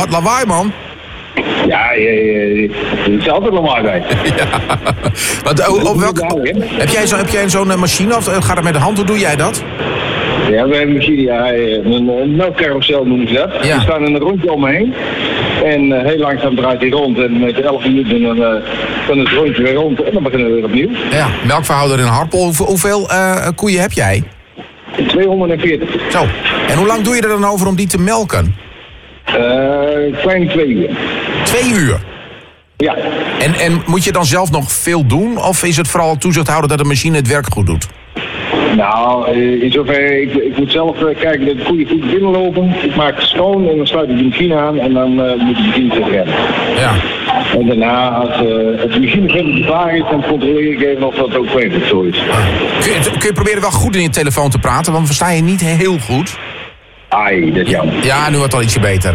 hard lawaai, man. Ja, er is altijd lawaai bij. Ja. Heb jij zo'n machine of gaat het met de hand? Hoe doe jij dat? Ja, we hebben een machine, een melkcarousel noemen ze dat. Ja. Die staan in een rondje om me heen. En heel langzaam draait hij rond. En met 11 minuten dan het rondje weer rond. En dan beginnen we weer opnieuw. Ja, melkverhouder in Harpel. Hoeveel koeien heb jij? 240. Zo. En hoe lang doe je er dan over om die te melken? Kleine 2 uur. 2 uur? Ja. En moet je dan zelf nog veel doen? Of is het vooral toezicht houden dat de machine het werk goed doet? Nou, in zoverre, ik moet zelf kijken dat de koeien goed binnenlopen. Ik maak het schoon en dan sluit ik de machine aan en dan moet de machine zich redden. Ja. En daarna, als de machine vindt klaar is, dan controleer ik even of dat ook werkelijk zo is. Kun je proberen wel goed in je telefoon te praten, want we verstaan je niet heel goed. Ai, dat is jammer. Ja, nu wordt het al ietsje beter.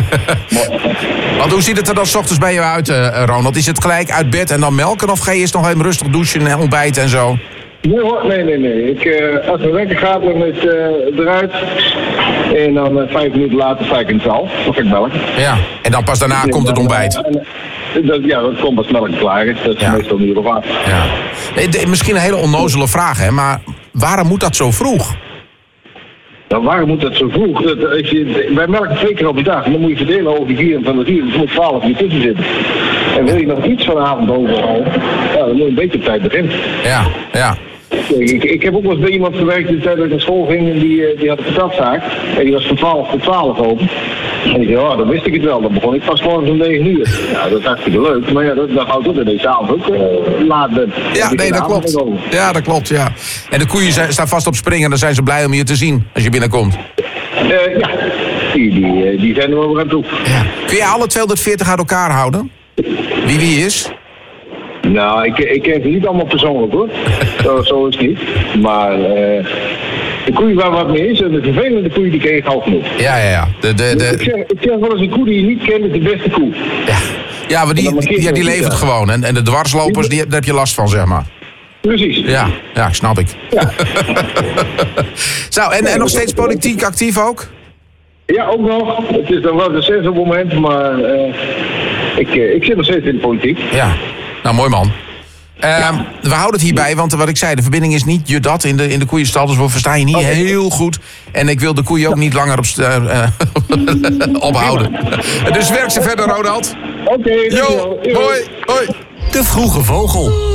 Want hoe ziet het er dan 's ochtends bij je uit, Ronald? Is het gelijk uit bed en dan melken of ga je eerst nog even rustig douchen en ontbijten en zo? Nee hoor, nee. Als het wekker gaat, dan is het eruit. En dan 5 minuten later sta ik in het zaal. Of ik melk. Ja, en dan pas daarna komt het ontbijt. Dat komt als melk klaar is. Dat is meestal niet of Ja. Misschien een hele onnozele vraag, hè, maar waarom moet dat zo vroeg? Nou, waarom moet dat zo vroeg? Wij melken 2 keer op de dag. En dan moet je verdelen over die 24 uur. Dus er moet 12 uur tussen zitten. En wil je nog iets van de avond overhouden, dan moet je een beetje op tijd beginnen. Ja. Ik heb ook wel eens bij iemand gewerkt die tijd dat ik naar school ging en die had een patatzaak. En die was van 12 tot 12 open. En ik zei, dan wist ik het wel. Dan begon ik pas morgens om 9 uur. Ja, dat is hartstikke leuk. Maar ja, dat houdt ook dat je s'avonds ook laat bent. Ja, nee, dat klopt. Ja, dat klopt, ja. En de koeien staan vast op springen en dan zijn ze blij om je te zien als je binnenkomt. Ja, die zijn er wel aan toe. Ja. Kun je alle 240 uit elkaar houden? Wie is? Nou, ik ken ze niet allemaal persoonlijk hoor. Zo is het niet. Maar de koeien waar wat mee is, en de vervelende koeien die ken je gauw genoeg. Ja. Ik zeg wel eens, een koe die je niet kent is de beste koe. Ja, maar die levert gewoon. En de dwarslopers, daar heb je last van, zeg maar. Precies. Ja, snap ik. Ja. Zo, en nog steeds politiek actief ook? Ja, ook nog. Het is dan wel een zes op het moment, maar ik zit nog steeds in de politiek. Ja, nou mooi man. We houden het hierbij, want wat ik zei, de verbinding is niet Judat in de koeienstal, dus we verstaan je niet heel goed. En ik wil de koeien ook niet langer ophouden. Dus werk ze verder, Ronald. Oké, hoi. De Vroege Vogel.